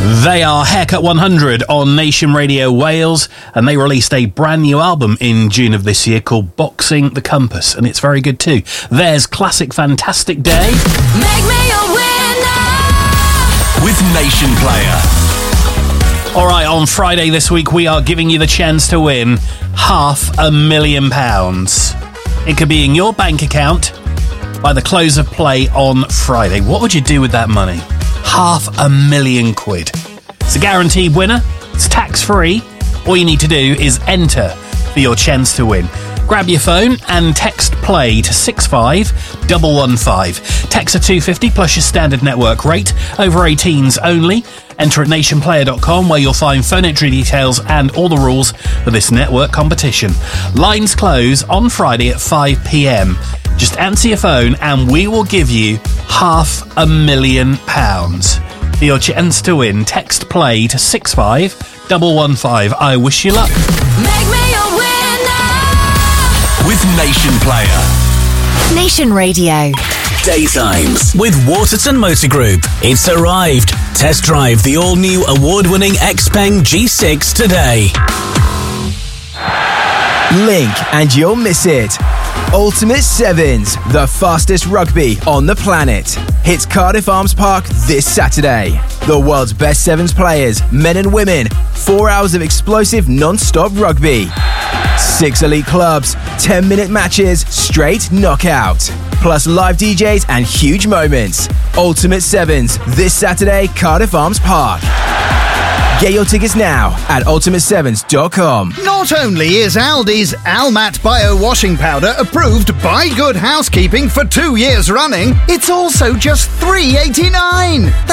They are Haircut 100 on Nation Radio Wales, and they released a brand new album in June of this year called Boxing the Compass, and it's very good too. There's Classic Fantastic Day. Make me a winner with Nation Player. Alright, on Friday this week we are giving you the chance to win £500,000. It could be in your bank account by the close of play on Friday. What would you do with that money? £500,000. It's a guaranteed winner. It's tax-free. All you need to do is enter for your chance to win. Grab your phone and text play to 65115. Text at £2.50 plus your standard network rate. Over 18s only. Enter at nationplayer.com where you'll find phone entry details and all the rules for this network competition. Lines close on Friday at 5 p.m. Just answer your phone and we will give you £500,000. For your chance to win, text play to 65115. I wish you luck. Make me a winner with Nation Player. Nation Radio. Daytimes with Waterton Motor Group. It's arrived. Test drive the all-new award-winning Xpeng G6 today. Link and you'll miss it. Ultimate Sevens, the fastest rugby on the planet, hits Cardiff Arms Park this Saturday. The world's best sevens players, men and women, 4 hours of explosive non-stop rugby. 6 elite clubs, 10-minute matches, straight knockout. Plus live DJs and huge moments. Ultimate Sevens, this Saturday, Cardiff Arms Park. Get your tickets now at ultimate7s.com. Not only is Aldi's Almat Bio Washing Powder approved by Good Housekeeping for 2 years running, it's also just $3.89.